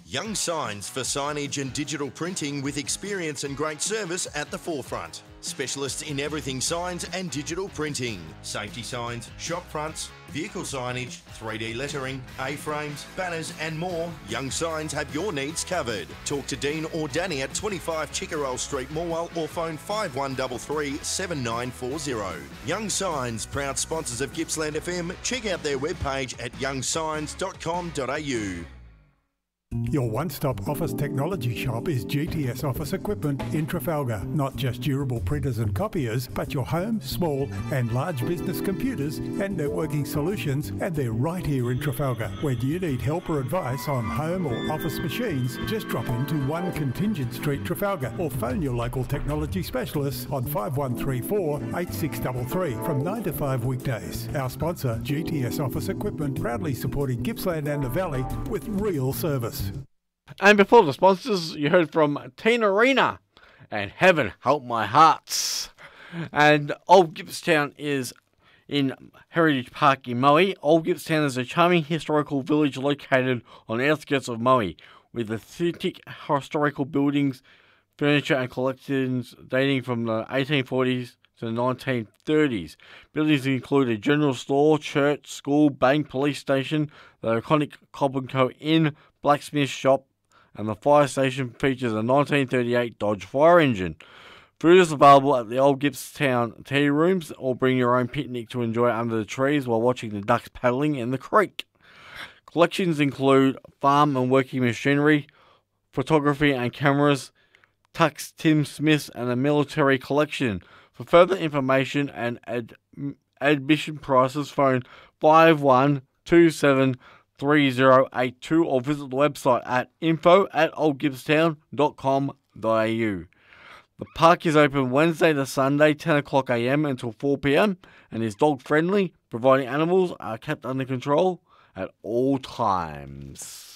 Young Signs for signage and digital printing with experience and great service at the forefront. Specialists in everything signs and digital printing. Safety signs, shop fronts, vehicle signage, 3D lettering, A-frames, banners and more. Young Signs have your needs covered. Talk to Dean or Danny at 25 Chickerell Street, Morwell, or phone 5133 7940. Young Signs, proud sponsors of Gippsland FM. Check out their webpage at youngsigns.com.au. Your one-stop office technology shop is GTS Office Equipment in Trafalgar. Not just durable printers and copiers, but your home, small and large business computers and networking solutions, and they're right here in Trafalgar. When you need help or advice on home or office machines, just drop into 1 Contingent Street, Trafalgar, or phone your local technology specialists on 5134 8633 from 9 to 5 weekdays. Our sponsor, GTS Office Equipment, proudly supporting Gippsland and the Valley with real service. And before the sponsors, you heard from Tina Arena and Heaven Help My Hearts. And Old Gippsland is in Heritage Park in Maui. Old Gippsland is a charming historical village located on the outskirts of Maui, with authentic historical buildings, furniture and collections dating from the 1840s to the 1930s. Buildings include a general store, church, school, bank, police station, the iconic Cobb & Co. Inn, blacksmith shop, and the fire station features a 1938 Dodge fire engine. Food is available at the Old Gippsland tea rooms, or bring your own picnic to enjoy under the trees while watching the ducks paddling in the creek. Collections include farm and working machinery, photography and cameras, Tux Tim Smiths, and a military collection. For further information and admission prices, phone 5127 3082 or visit the website at info@oldgippstown.com.au. The park is open Wednesday to Sunday, 10 o'clock a.m. until 4 p.m. and is dog friendly, providing animals are kept under control at all times.